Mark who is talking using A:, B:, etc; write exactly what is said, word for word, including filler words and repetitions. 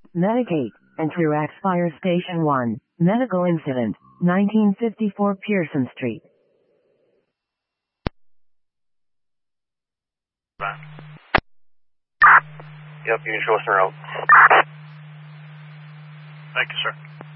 A: Medigate, and Truax Fire Station one, medical incident, nineteen fifty-four Pearson Street.
B: Yep, you can show us around.
C: Thank you, sir.